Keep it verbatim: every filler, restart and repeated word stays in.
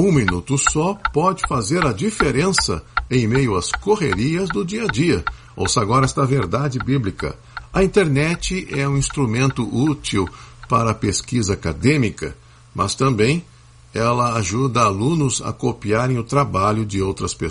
Um minuto só pode fazer a diferença em meio às correrias do dia a dia. Ouça agora esta verdade bíblica. A internet é um instrumento útil para a pesquisa acadêmica, mas também ela ajuda alunos a copiarem o trabalho de outras pessoas.